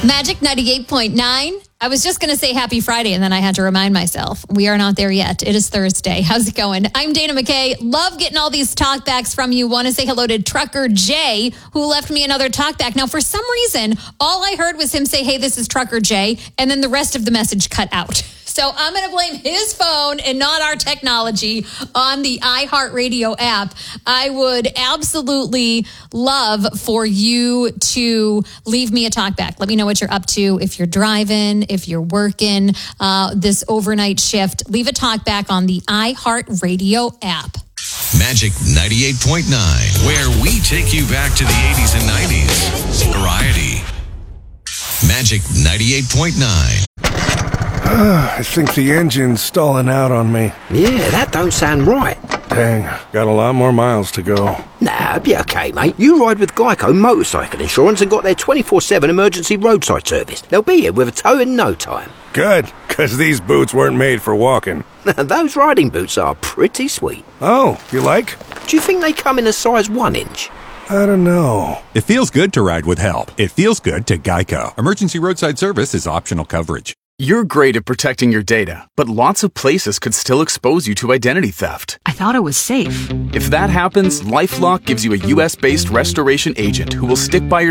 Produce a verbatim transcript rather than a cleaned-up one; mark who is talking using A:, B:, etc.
A: Magic ninety-eight point nine. I was just going to say happy Friday, and then I had to remind myself. We are not there yet. It is Thursday. How's it going? I'm Dana McKay. Love getting all these talkbacks from you. Want to say hello to Trucker Jay, who left me another talkback. Now, for some reason, all I heard was him say, hey, this is Trucker Jay, and then the rest of the message cut out. So I'm going to blame his phone and not our technology on the iHeartRadio app. I would absolutely love for you to leave me a talkback. Let me know what you're up to. If you're driving, if you're working uh, this overnight shift, leave a talkback on the iHeartRadio app.
B: Magic ninety-eight point nine, where we take you back to the eighties and nineties. Variety. Magic ninety-eight point nine.
C: I think the engine's stalling out on me.
D: Yeah, that don't sound right.
C: Dang, got a lot more miles to go.
D: Nah, be okay, mate. You ride with Geico Motorcycle Insurance and got their twenty-four seven emergency roadside service. They'll be here with a tow in no time.
C: Good, because these boots weren't made for walking.
D: Those riding boots are pretty sweet.
C: Oh, you like?
D: Do you think they come in a size one inch?
C: I don't know.
E: It feels good to ride with help. It feels good to Geico. Emergency roadside service is optional coverage.
F: You're great at protecting your data, but lots of places could still expose you to identity theft.
G: I thought it was safe.
F: If that happens, LifeLock gives you a U S-based restoration agent who will stick by your